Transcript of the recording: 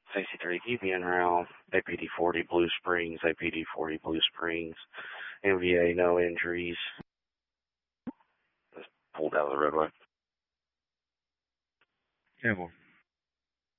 63, keep me in route. APD 40 Blue Springs, APD 40 Blue Springs. MVA, no injuries. Just pulled out of the roadway. Yeah, well.